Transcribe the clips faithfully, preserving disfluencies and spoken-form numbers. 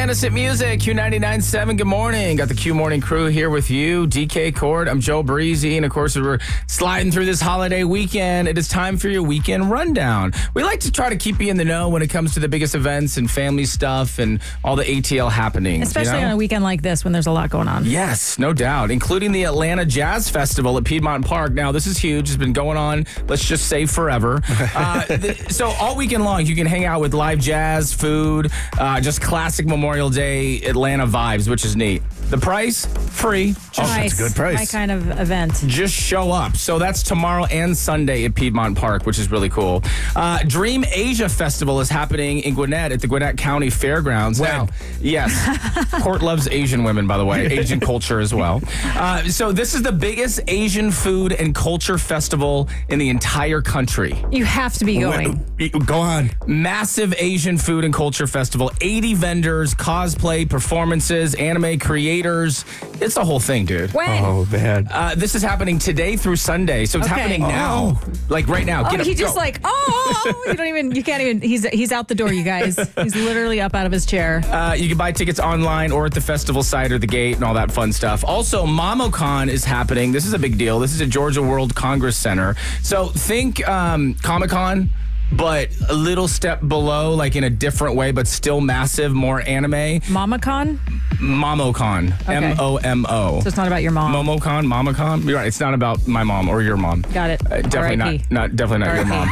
Atlantis at Music, Q ninety-nine point seven. Good morning. Got the Q Morning crew here with you. D K Cord, I'm Joe Breezy. And of course, we're sliding through this holiday weekend. It is time for your weekend rundown. We like to try to keep you in the know when it comes to the biggest events and family stuff and all the A T L happenings. Especially you know? on a weekend like this when there's a lot going on. Yes, no doubt, including the Atlanta Jazz Festival at Piedmont Park. Now, this is huge. It's been going on, let's just say, forever. Uh, th- so all weekend long, you can hang out with live jazz, food, uh, just classic Memorial Day Atlanta vibes, which is neat. The price, free. Just nice. That's a good price. My kind of event. Just show up. So that's tomorrow and Sunday at Piedmont Park, which is really cool. Uh, Dream Asia Festival is happening in Gwinnett at the Gwinnett County Fairgrounds. When? Now, yes. Court loves Asian women, by the way. Asian culture as well. Uh, so this is the biggest Asian food and culture festival in the entire country. You have to be going. When- Go on. Massive Asian food and culture festival. eighty vendors, cosplay, performances, anime creators. It's the whole thing, dude. When? Oh, man. Uh, this is happening today through Sunday, so it's Okay. happening now. Like right now. Oh, Get up, he just go. like, oh, you don't even, you can't even, he's he's out the door, you guys. He's literally up out of his chair. Uh, you can buy tickets online or at the festival site or the gate and all that fun stuff. Also, MomoCon is happening. This is a big deal. This is at Georgia World Congress Center. So think um, Comic-Con, but a little step below, like in a different way, but still massive, more anime. MamaCon? MomoCon. Okay. M O M O. So it's not about your mom. MomoCon, MamaCon. You're right. It's not about my mom or your mom. Got it. Uh, definitely R I P. not. Not definitely not your mom.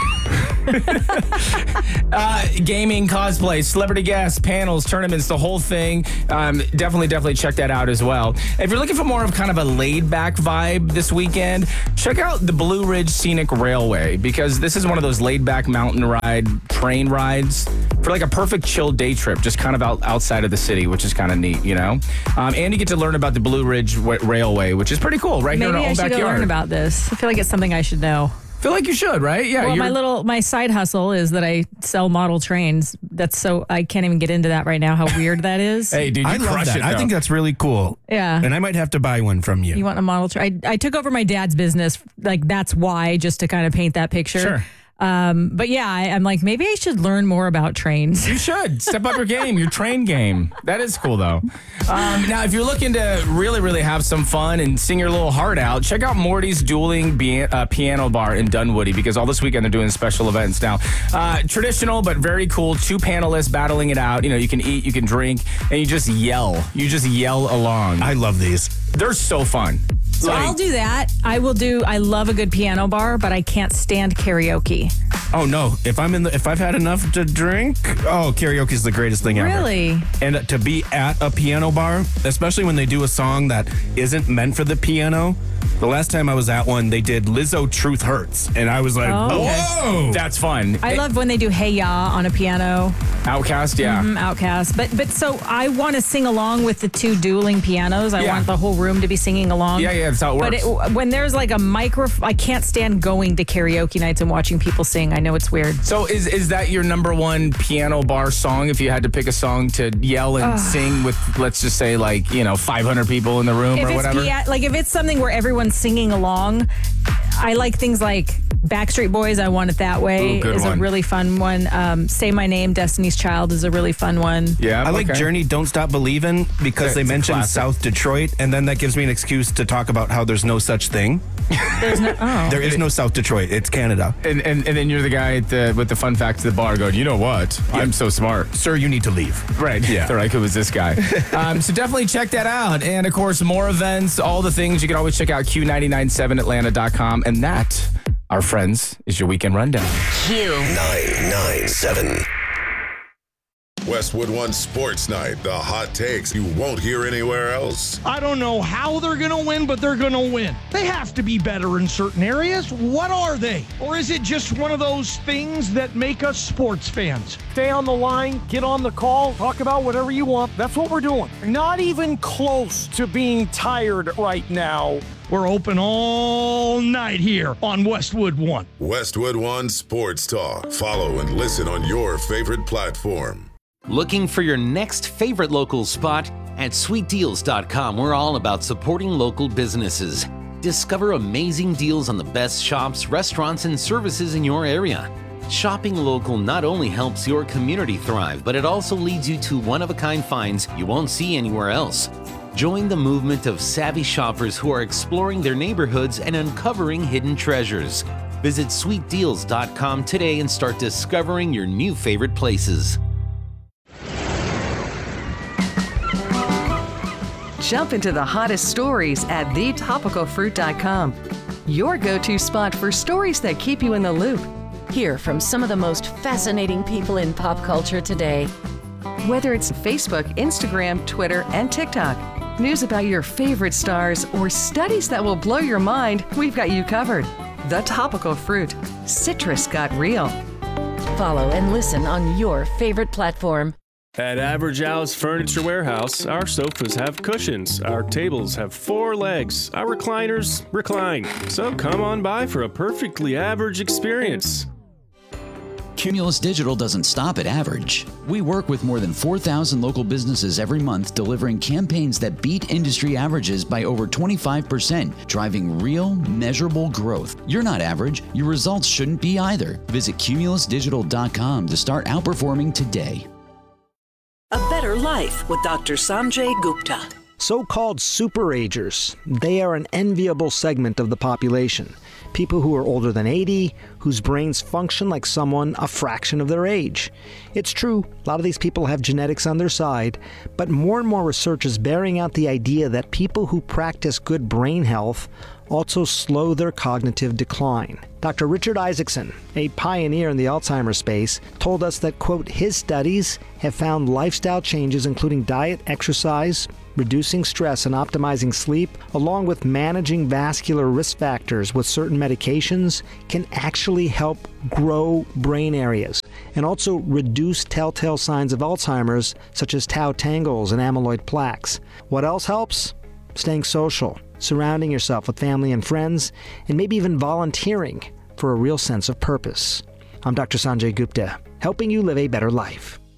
uh, gaming, cosplay, celebrity guests, panels, tournaments, the whole thing. Um, definitely, definitely check that out as well. If you're looking for more of kind of a laid-back vibe this weekend, check out the Blue Ridge Scenic Railway, because this is one of those laid-back mountain ride train rides for like a perfect chill day trip, just kind of out, outside of the city, which is kind of neat, you know? Um, and you get to learn about the Blue Ridge w- Railway, which is pretty cool, right Maybe here in our I own should backyard. go learn about this. I feel like it's something I should know. Feel like you should, right? Yeah. Well, you're- my little, my side hustle is that I sell model trains. That's so, I can't even get into that right now, how weird that is. Hey, dude, you I love crush that. it, I though. think that's really cool. Yeah. And I might have to buy one from you. You want a model train? I, I took over my dad's business. Like, that's why, just to kind of paint that picture. Sure. Um, but yeah, I, I'm like, maybe I should learn more about trains. You should step up your game, your train game. That is cool, though. Um, now, if you're looking to really, really have some fun and sing your little heart out, check out Morty's Dueling Be- uh, Piano Bar in Dunwoody, because all this weekend they're doing special events. Now, uh, traditional but very cool. Two panelists battling it out. You know, you can eat, you can drink, and you just yell. You just yell along. I love these. They're so fun. So Like- I'll do that. I will do, I love a good piano bar, but I can't stand karaoke. Oh no! If I'm in the, if I've had enough to drink, oh, karaoke is the greatest thing ever. Really? And to be at a piano bar, especially when they do a song that isn't meant for the piano. The last time I was at one, they did Lizzo "Truth Hurts," and I was like, Oh. "Whoa!" That's fun. I love when they do Hey Ya on a piano. Outcast, yeah. Mm, Outcast. But but so I want to sing along with the two dueling pianos. I Yeah. want the whole room to be singing along. Yeah, yeah, that's how it But works. it, when there's like a micro, I can't stand going to karaoke nights and watching people sing. I know it's weird. So is is that your number one piano bar song? If you had to pick a song to yell and sing with, let's just say, like, you know, five hundred people in the room If or it's whatever? pia- like if it's something where everyone's singing along, I like things like Backstreet Boys, I Want It That Way Ooh, good is one. a really fun one. Um, Say My Name, Destiny's Child is a really fun one. Yeah, I like okay. Journey, Don't Stop Believin', because It's they a mentioned classic. South Detroit, and then that gives me an excuse to talk about how there's no such thing. There's no, oh. There is no South Detroit. It's Canada. And, and and then you're the guy at the, with the fun facts at the bar going, you know what? I'm so smart. Sir, you need to leave. Right. Yeah. They're like, who was this guy? um, so definitely check that out. And of course, more events, all the things. You can always check out Q nine nine seven Atlanta dot com. And that, our friends, is your weekend rundown. Q nine nine seven. Westwood One Sports Night, the hot takes you won't hear anywhere else. I don't know how they're going to win, but they're going to win. They have to be better in certain areas. What are they? Or is it just one of those things that make us sports fans? Stay on the line, get on the call, talk about whatever you want. That's what we're doing. Not even close to being tired right now. We're open all night here on Westwood One. Westwood One Sports Talk. Follow and listen on your favorite platform. Looking for your next favorite local spot? At sweet deals dot com, we're all about supporting local businesses. Discover amazing deals on the best shops, restaurants, and services in your area. Shopping local not only helps your community thrive, but it also leads you to one-of-a-kind finds you won't see anywhere else. Join the movement of savvy shoppers who are exploring their neighborhoods and uncovering hidden treasures. Visit sweet deals dot com today and start discovering your new favorite places. Jump into the hottest stories at the topical fruit dot com. Your go-to spot for stories that keep you in the loop. Hear from some of the most fascinating people in pop culture today. Whether it's Facebook, Instagram, Twitter, and TikTok, news about your favorite stars, or studies that will blow your mind, we've got you covered. The Topical Fruit. Citrus got real. Follow and listen on your favorite platform. At Average Al's Furniture Warehouse, our sofas have cushions, our tables have four legs, our recliners recline. So come on by for a perfectly average experience. Cumulus Digital doesn't stop at average. We work with more than four thousand local businesses every month, delivering campaigns that beat industry averages by over twenty-five percent, driving real, measurable growth. You're not average. Your results shouldn't be either. Visit cumulus digital dot com to start outperforming today. A Better Life with Doctor Sanjay Gupta. So-called superagers. They are an enviable segment of the population. People who are older than eighty, whose brains function like someone a fraction of their age. It's true, a lot of these people have genetics on their side, but more and more research is bearing out the idea that people who practice good brain health also slow their cognitive decline. Doctor Richard Isaacson, a pioneer in the Alzheimer's space, told us that, quote, his studies have found lifestyle changes including diet, exercise, reducing stress and optimizing sleep, along with managing vascular risk factors with certain medications, can actually help grow brain areas and also reduce telltale signs of Alzheimer's, such as tau tangles and amyloid plaques. What else helps? Staying social, surrounding yourself with family and friends, and maybe even volunteering for a real sense of purpose. I'm Doctor Sanjay Gupta, helping you live a better life.